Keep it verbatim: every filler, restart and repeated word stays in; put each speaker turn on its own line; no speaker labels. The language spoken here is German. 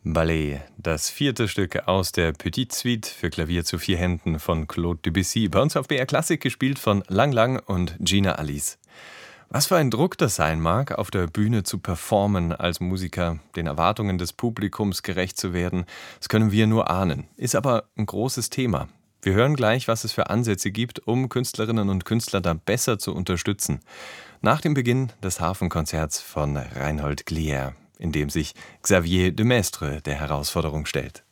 Ballet, das vierte Stück aus der Petite Suite für Klavier zu vier Händen von Claude Debussy. Bei uns auf B R Klassik gespielt von Lang Lang und Gina Alice. Was für ein Druck das sein mag, auf der Bühne zu performen als Musiker, den Erwartungen des Publikums gerecht zu werden, das können wir nur ahnen. Ist aber ein großes Thema. Wir hören gleich, was es für Ansätze gibt, um Künstlerinnen und Künstler da besser zu unterstützen. Nach dem Beginn des Hafenkonzerts von Reinhold Glier, in dem sich Xavier de Maistre der Herausforderung stellt.